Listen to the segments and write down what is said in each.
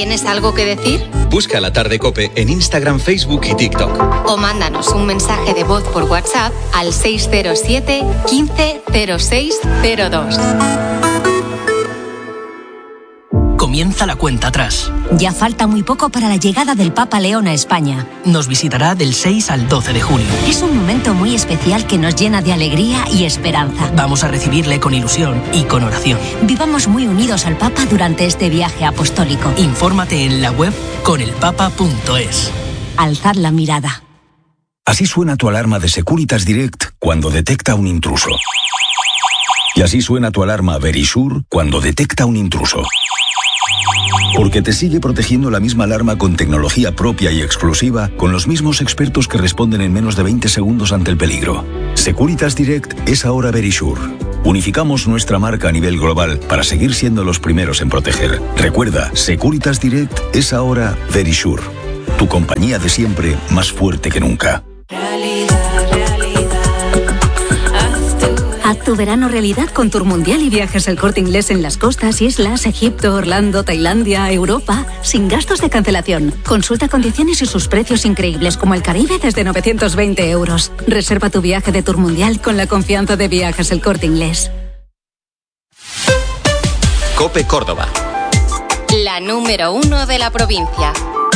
¿Tienes algo que decir? Busca La Tarde COPE en Instagram, Facebook y TikTok. O mándanos un mensaje de voz por WhatsApp al 607 15 06 02. Comienza la cuenta atrás. Ya falta muy poco para la llegada del Papa León a España. Nos visitará del 6 al 12 de junio. Es un momento muy especial que nos llena de alegría y esperanza. Vamos a recibirle con ilusión y con oración. Vivamos muy unidos al Papa durante este viaje apostólico. Infórmate en la web conelpapa.es. Alzad la mirada. Así suena tu alarma de Securitas Direct cuando detecta un intruso. Y así suena tu alarma Verisure cuando detecta un intruso. Porque te sigue protegiendo la misma alarma con tecnología propia y exclusiva, con los mismos expertos que responden en menos de 20 segundos ante el peligro. Securitas Direct es ahora Verisure. Unificamos nuestra marca a nivel global para seguir siendo los primeros en proteger. Recuerda, Securitas Direct es ahora Verisure. Tu compañía de siempre, más fuerte que nunca. Haz tu verano realidad con Tour Mundial y Viajes El Corte Inglés en las costas, islas, Egipto, Orlando, Tailandia, Europa, sin gastos de cancelación. Consulta condiciones y sus precios increíbles como el Caribe desde 920 euros. Reserva tu viaje de Tour Mundial con la confianza de Viajes El Corte Inglés. COPE Córdoba. La número 1 de la provincia.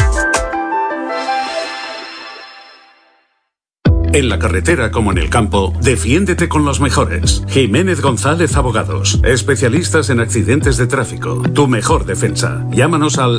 En la carretera como en el campo, defiéndete con los mejores. Jiménez González Abogados, especialistas en accidentes de tráfico. Tu mejor defensa. Llámanos al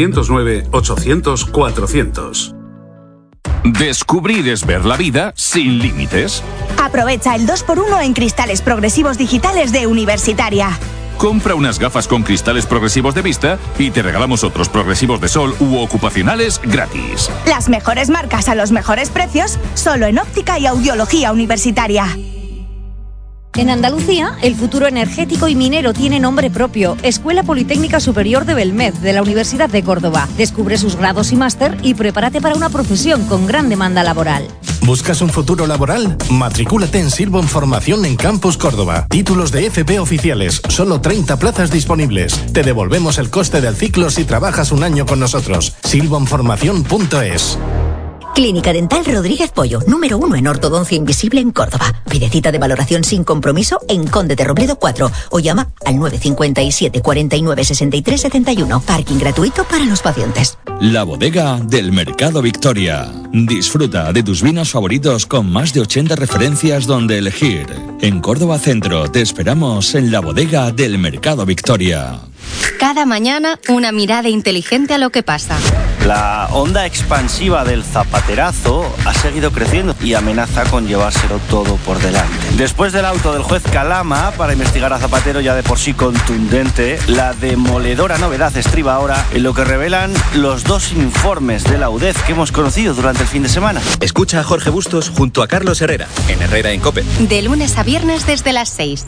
609-800-400. Descubrir es ver la vida sin límites. Aprovecha el 2x1 en cristales progresivos digitales de Universitaria. Compra unas gafas con cristales progresivos de vista y te regalamos otros progresivos de sol u ocupacionales gratis. Las mejores marcas a los mejores precios, solo en Óptica y Audiología Universitaria. En Andalucía, el futuro energético y minero tiene nombre propio. Escuela Politécnica Superior de Belmed, de la Universidad de Córdoba. Descubre sus grados y máster y prepárate para una profesión con gran demanda laboral. ¿Buscas un futuro laboral? Matricúlate en Silbon Formación en Campus Córdoba. Títulos de FP oficiales, solo 30 plazas disponibles. Te devolvemos el coste del ciclo si trabajas un año con nosotros. silbonformacion.es. Clínica Dental Rodríguez Pollo, número 1 en ortodoncia invisible en Córdoba. Pide cita de valoración sin compromiso en Conde de Robledo 4 o llama al 957 49 63 71. Parking gratuito para los pacientes. La bodega del Mercado Victoria. Disfruta de tus vinos favoritos con más de 80 referencias donde elegir. En Córdoba Centro te esperamos en la bodega del Mercado Victoria. Cada mañana una mirada inteligente a lo que pasa. La onda expansiva del zapaterazo ha seguido creciendo y amenaza con llevárselo todo por delante. Después del auto del juez Calama para investigar a Zapatero, ya de por sí contundente, la demoledora novedad estriba ahora en lo que revelan los dos informes de la UDEF que hemos conocido durante el fin de semana. Escucha a Jorge Bustos junto a Carlos Herrera, en Herrera en COPE. De lunes a viernes desde las 6.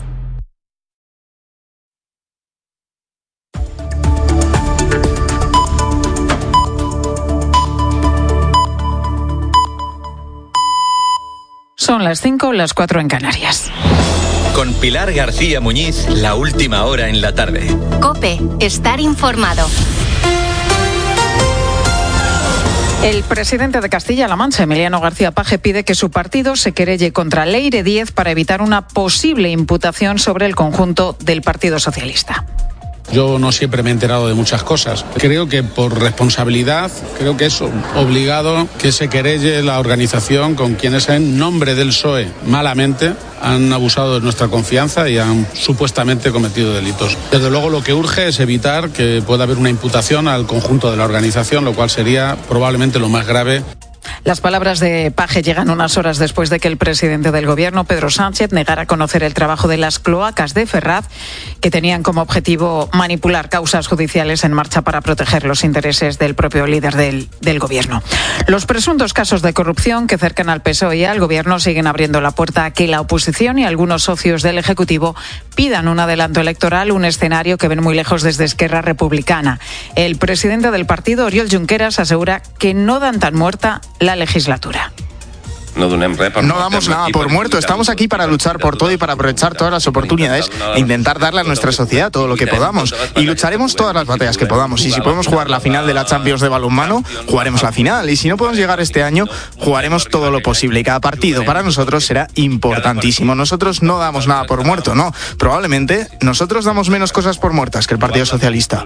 Son las 5, las 4 en Canarias. Con Pilar García Muñiz, la última hora en la tarde. COPE, estar informado. El presidente de Castilla-La Mancha, Emiliano García Paje, pide que su partido se querelle contra Leire Díez para evitar una posible imputación sobre el conjunto del Partido Socialista. Yo no siempre me he enterado de muchas cosas. Creo que por responsabilidad, creo que es obligado que se querelle la organización con quienes en nombre del PSOE malamente han abusado de nuestra confianza y han supuestamente cometido delitos. Desde luego lo que urge es evitar que pueda haber una imputación al conjunto de la organización, lo cual sería probablemente lo más grave. Las palabras de Paje llegan unas horas después de que el presidente del Gobierno, Pedro Sánchez, negara a conocer el trabajo de las cloacas de Ferraz, que tenían como objetivo manipular causas judiciales en marcha para proteger los intereses del propio líder del Gobierno. Los presuntos casos de corrupción que cercan al PSOE y al Gobierno siguen abriendo la puerta a que la oposición y algunos socios del Ejecutivo pidan un adelanto electoral, un escenario que ven muy lejos desde Esquerra Republicana. El presidente del partido, Oriol Junqueras, asegura que no dan tan muerta la legislatura. No damos nada por muerto, estamos aquí para luchar por todo y para aprovechar todas las oportunidades e intentar darle a nuestra sociedad todo lo que podamos. Y lucharemos todas las batallas que podamos. Y si podemos jugar la final de la Champions de balonmano, jugaremos la final. Y si no podemos llegar este año, jugaremos todo lo posible. Y cada partido para nosotros será importantísimo. Nosotros no damos nada por muerto, no. Probablemente nosotros damos menos cosas por muertas que el Partido Socialista.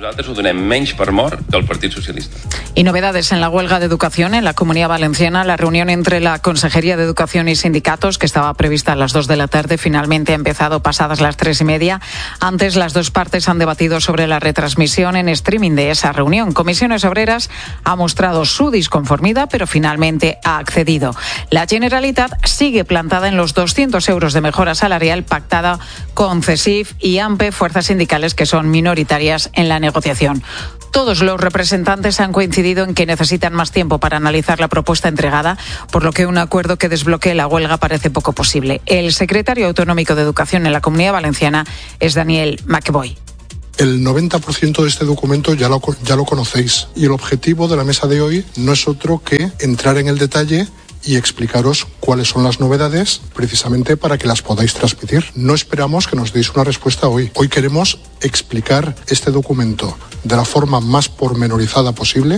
Y novedades en la huelga de educación en la Comunidad Valenciana. La reunión entre la Consejería de Educación y sindicatos, que estaba prevista a las 2 de la tarde, finalmente ha empezado pasadas las 3:30. Antes, las dos partes han debatido sobre la retransmisión en streaming de esa reunión. Comisiones Obreras ha mostrado su disconformidad, pero finalmente ha accedido. La Generalitat sigue plantada en los 200 euros de mejora salarial pactada con CESIF y AMPE, fuerzas sindicales que son minoritarias en la negociación. Todos los representantes han coincidido en que necesitan más tiempo para analizar la propuesta entregada, por lo que un acuerdo que desbloquee la huelga parece poco posible. El secretario autonómico de Educación en la Comunidad Valenciana es Daniel McBoy. El 90% de este documento ya lo conocéis y el objetivo de la mesa de hoy no es otro que entrar en el detalle y explicaros cuáles son las novedades precisamente para que las podáis transmitir. No esperamos que nos deis una respuesta hoy. Hoy queremos explicar este documento de la forma más pormenorizada posible.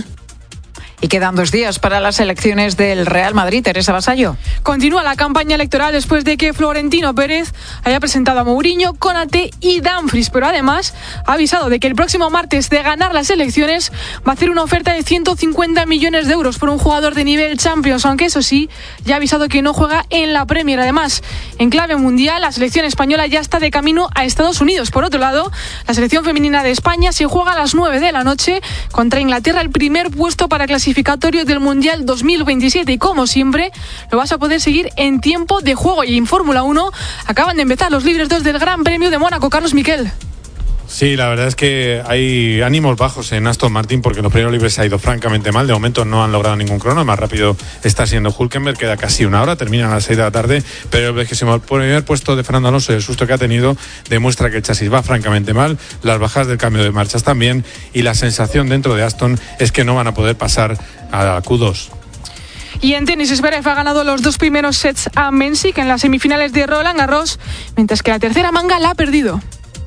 Y quedan 2 días para las elecciones del Real Madrid. Teresa Vasallo. Continúa la campaña electoral después de que Florentino Pérez haya presentado a Mourinho, Konaté y Dumfries, pero además ha avisado de que el próximo martes, de ganar las elecciones, va a hacer una oferta de 150 millones de euros por un jugador de nivel Champions, aunque eso sí, ya ha avisado que no juega en la Premier. Además, en clave mundial, la selección española ya está de camino a Estados Unidos. Por otro lado, la selección femenina de España se juega a las 9 de la noche contra Inglaterra, el primer puesto para clasificatorios del Mundial 2027, y como siempre lo vas a poder seguir en tiempo de juego. Y en Fórmula 1 acaban de empezar los libres 2 del Gran Premio de Mónaco. Carlos Miquel. Sí, la verdad es que hay ánimos bajos en Aston Martin porque los primeros libres se ha ido francamente mal. De momento no han logrado ningún crono. El más rápido está siendo Hülkenberg, queda casi una hora, terminan a las 6 de la tarde, pero es que el primer puesto de Fernando Alonso y el susto que ha tenido demuestra que el chasis va francamente mal, las bajadas del cambio de marchas también, y la sensación dentro de Aston es que no van a poder pasar a Q2. Y en tenis, Zverev ha ganado los 2 primeros sets a Mensik en las semifinales de Roland Garros, mientras que la tercera manga la ha perdido.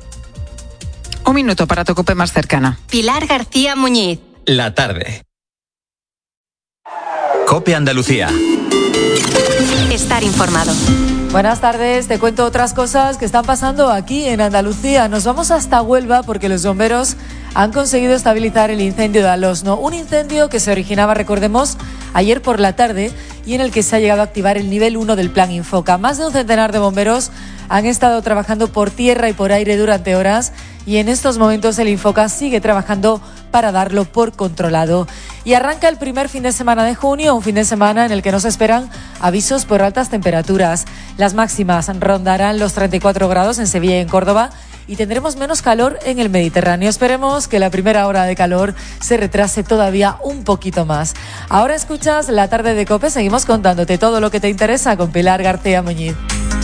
Un minuto para tu COPE más cercana. Pilar García Muñiz. La tarde. COPE Andalucía. Estar informado. Buenas tardes, te cuento otras cosas que están pasando aquí en Andalucía. Nos vamos hasta Huelva porque los bomberos han conseguido estabilizar el incendio de Alosno. Un incendio que se originaba, recordemos, ayer por la tarde y en el que se ha llegado a activar el nivel 1 del Plan Infoca. Más de un centenar de bomberos han estado trabajando por tierra y por aire durante horas y en estos momentos el Infoca sigue trabajando para darlo por controlado. Y arranca el primer fin de semana de junio, un fin de semana en el que nos esperan avisos por altas temperaturas. Las máximas rondarán los 34 grados en Sevilla y en Córdoba y tendremos menos calor en el Mediterráneo. Esperemos que la primera hora de calor se retrase todavía un poquito más. Ahora escuchas La Tarde de COPE, seguimos contándote todo lo que te interesa con Pilar García Muñiz.